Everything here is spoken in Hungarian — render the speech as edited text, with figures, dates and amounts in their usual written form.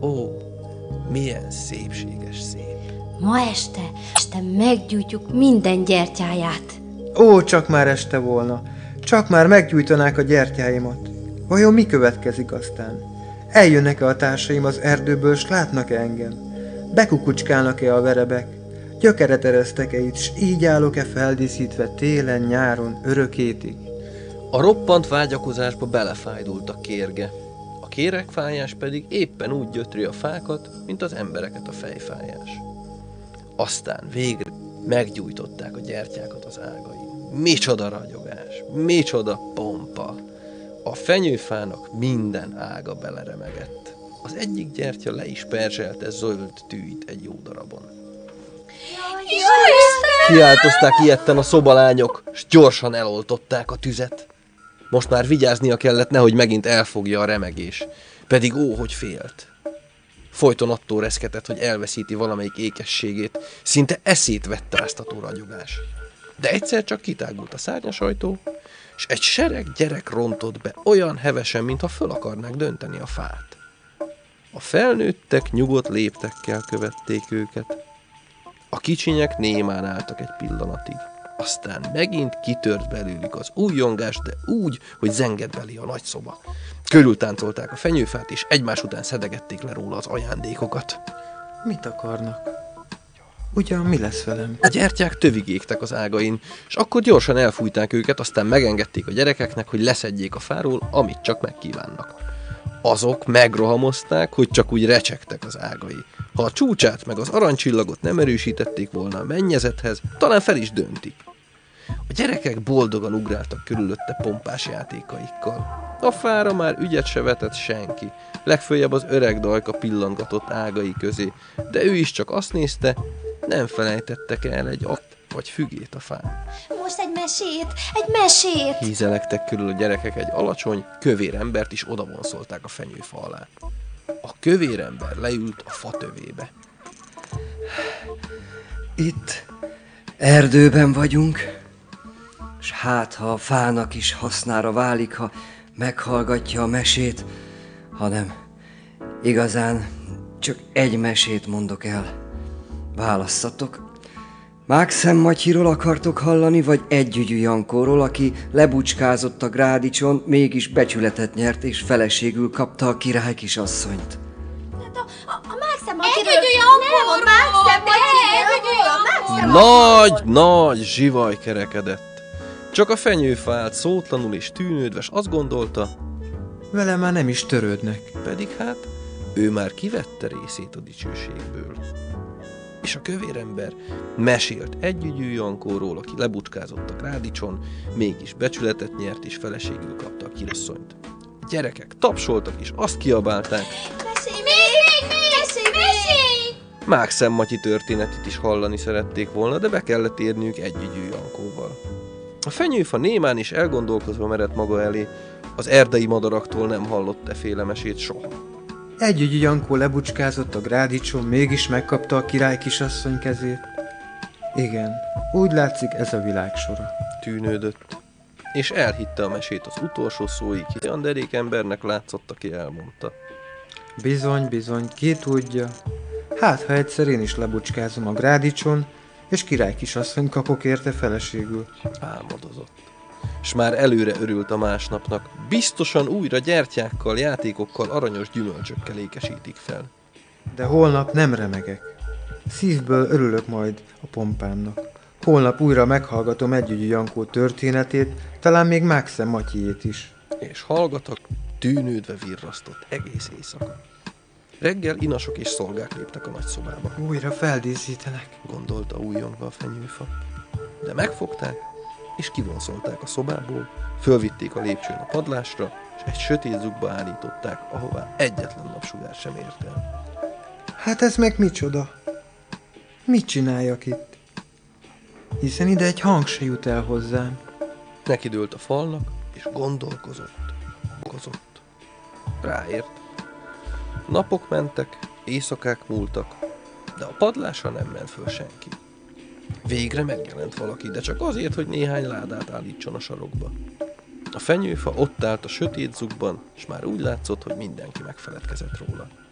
Ó, milyen szépséges szép. Ma este meggyújtjuk minden gyertyáját. Ó, csak már este volna. Csak már meggyújtanák a gyertyáimat. Vajon mi következik aztán? Eljönnek-e a társaim az erdőből, s látnak-e engem? Bekukucskálnak-e a verebek? Gyökeret eresztek-e itt, s így állok-e feldíszítve télen, nyáron, örökétig? A roppant vágyakozásba belefájdult a kérge. A kéregfájás pedig éppen úgy gyötri a fákat, mint az embereket a fejfájás. Aztán végre meggyújtották a gyertyákat az ágain. Micsoda ragyogás, micsoda pompa! A fenyőfának minden ága beleremegett. Az egyik gyertya le is perzselte zöld tűit egy jó darabon. Kiáltozták ijedten a szobalányok, s gyorsan eloltották a tüzet. Most már vigyáznia kellett, nehogy megint elfogja a remegés, pedig ó, hogy félt. Folyton attól reszketett, hogy elveszíti valamelyik ékességét, szinte eszét vette áztató ragyogás. De egyszer csak kitágult a szárnyas ajtó, s egy sereg gyerek rontott be olyan hevesen, mintha föl akarnák dönteni a fát. A felnőttek nyugodt léptekkel követték őket. A kicsinyek némán álltak egy pillanatig. Aztán megint kitört belőlük az újjongás, de úgy, hogy zengett belé a nagy szoba. Körültáncolták a fenyőfát, és egymás után szedegették le róla az ajándékokat. Mit akarnak? Ugyan mi lesz velem? A gyertyák tövig égtek az ágain, és akkor gyorsan elfújták őket, aztán megengedték a gyerekeknek, hogy leszedjék a fáról, amit csak megkívánnak. Azok megrohamozták, hogy csak úgy recsegtek az ágai. Ha a csúcsát meg az aranycsillagot nem erősítették volna a mennyezethez, talán fel is döntik. A gyerekek boldogan ugráltak körülötte pompás játékaikkal. A fára már ügyet se vetett senki, legföljebb az öreg dajka pillantgatott ágai közé, de ő is csak azt nézte, nem felejtettek el egy vagy fügét a fán. Most egy mesét! Hízelektek körül a gyerekek egy alacsony, kövér embert is odavonszolták a fenyőfa alá. A kövér ember leült a fa tövébe. Itt erdőben vagyunk, s hát ha a fának is hasznára válik, ha meghallgatja a mesét, hanem igazán csak egy mesét mondok el. Válasszatok. Mákszem Matyiról akartok hallani, vagy Együgyű Jankóról, aki lebucskázott a grádicson, mégis becsületet nyert, és feleségül kapta a király kisasszonyt? A Mákszem Matyiról! Nagy zsivaj kerekedett. Csak a fenyőfa állt szótlanul és tűnődve, s azt gondolta, Vele már nem is törődnek. pedig hát ő már kivette részét a dicsőségből. És a kövérember mesélt Együgyű Jankóról, aki lebucskázott a grádicson, mégis becsületet nyert és feleségül kapta a kisasszonyt. A gyerekek tapsoltak és azt kiabálták, Mesélj! Mákszem Matyi történetét is hallani szerették volna, de be kellett érniük Együgyű Jankóval. A fenyőfa némán is elgondolkozva merett maga elé, az erdei madaraktól nem hallott efféle mesét soha. Együgyű Jankó lebucskázott a grádicson, mégis megkapta a király kisasszony kezét. Igen, úgy látszik, ez a világ sora. Tűnődött, és elhitte a mesét az utolsó szóig, hogy olyan derék embernek látszott, aki elmondta. Bizony, ki tudja. Hát, ha egyszer én is lebucskázom a grádicson, és király kisasszony kapok érte feleségül. Álmodozott. S már előre örült a másnapnak, biztosan újra gyertyákkal, játékokkal, aranyos gyümölcsökkel ékesítik fel. De holnap nem remegek. Szívből örülök majd a pompámnak. Holnap újra meghallgatom Együgyű Jankó történetét, talán még Mákszem Matyiét is. És hallgatak, tűnődve virrasztott egész éjszaka. Reggel inasok és szolgák léptek a nagy szobába. Újra feldíszítenek, gondolta újjongva a fenyőfa. De megfogták, és kivonszolták a szobából, fölvitték a lépcsőn a padlásra, és egy sötét zugba állították, ahová egyetlen napsugár sem ért el. Hát ez meg micsoda? Mit csináljak itt? Hiszen ide egy hang se jut el hozzám. Nekidőlt a falnak, és gondolkozott. Ráért. Napok mentek, éjszakák múltak, de a padlásra nem ment föl senki. Végre megjelent valaki, de csak azért, hogy néhány ládát állítson a sarokba. A fenyőfa ott állt a sötét zugban, és már úgy látszott, hogy mindenki megfeledkezett róla.